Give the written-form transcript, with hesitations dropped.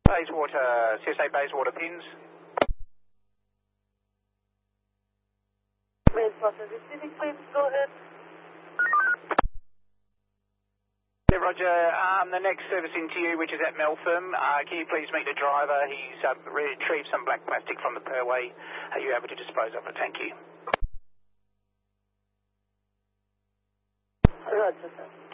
Bayswater, CSA Bayswater pins. Bayswater receiving, please go ahead. Yeah, Roger. The next service into you, which is at Meltham, can you please meet the driver? He's retrieved some black plastic from the purway. Are you able to dispose of it? Thank you. Roger, sir.